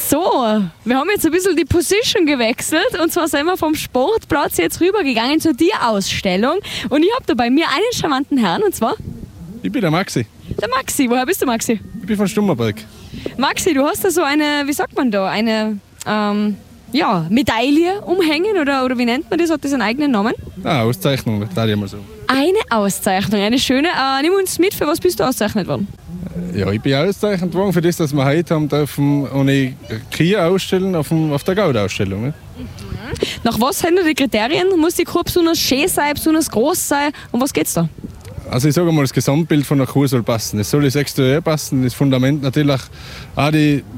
So, wir haben jetzt ein bisschen die Position gewechselt und zwar sind wir vom Sportplatz jetzt rübergegangen zur Tierausstellung und ich habe da bei mir einen charmanten Herrn und zwar... Ich bin der Maxi. Der Maxi, woher bist du Maxi? Ich bin von Stummerberg. Maxi, du hast da so eine, wie sagt man da, eine Medaille umhängen oder wie nennt man das? Hat das einen eigenen Namen? Auszeichnung, da ich mal so. Eine Auszeichnung, eine schöne. Nimm uns mit, für was bist du ausgezeichnet worden? Ja, ich bin ausgezeichnet worden für das, dass wir heute haben dürfen ohne Kühe ausstellen auf der Gaudausstellung. Ne? Nach was sind da die Kriterien? Muss die Kuh besonders schön sein, besonders groß sein? Um was geht's da? Also ich sage mal, das Gesamtbild von der Kuh soll passen. Es soll das Exterieur passen, das Fundament natürlich auch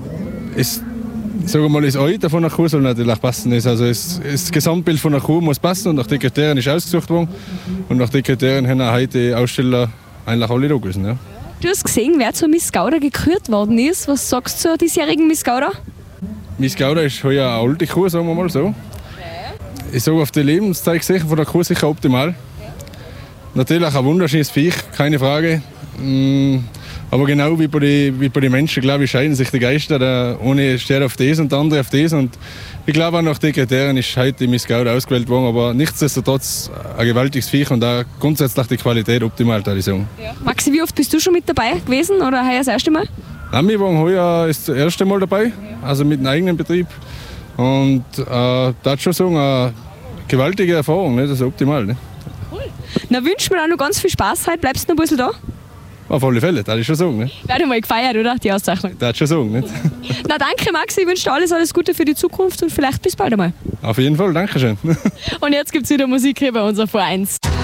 das Alter von der Kuh soll natürlich passen. Also das Gesamtbild von der Kuh muss passen und nach den Kriterien ist ausgesucht worden. Und nach den Kriterien haben auch heute die Aussteller eigentlich alle da gewesen. Ja. Du hast gesehen, wer zur Miss Gauda gekürt worden ist. Was sagst du zur diesjährigen Miss Gauda? Miss Gauda ist heuer eine alte Kuh, sagen wir mal so. Okay. Ich sage, auf die Lebenszeit von der Kuh sicher optimal. Natürlich ein wunderschönes Viech, keine Frage. Aber genau wie bei den Menschen, glaube ich, scheiden sich die Geister. Der eine steht auf das und der andere auf das. Und ich glaube, auch nach den Kriterien ist heute die Miss Gauda ausgewählt worden. Aber nichtsdestotrotz ein gewaltiges Viech und auch grundsätzlich die Qualität optimal, würde ich sagen. Ja. Maxi, wie oft bist du schon mit dabei gewesen oder heuer das erste Mal? Nein, wir waren heuer das erste Mal dabei, also mit einem eigenen Betrieb. Und da würde schon sagen, eine gewaltige Erfahrung, ne? Das ist optimal. Ne? Na, wünschen wir auch noch ganz viel Spaß heute. Bleibst du noch ein bisschen da? Auf alle Fälle, das ist schon sagen. Ne? Werde mal gefeiert, oder? Die Auszeichnung. Das ist schon sagen. Nicht? Na, danke Maxi, ich wünsche dir alles Gute für die Zukunft und vielleicht bis bald einmal. Auf jeden Fall, danke schön. Und jetzt gibt es wieder Musik hier bei uns auf V1.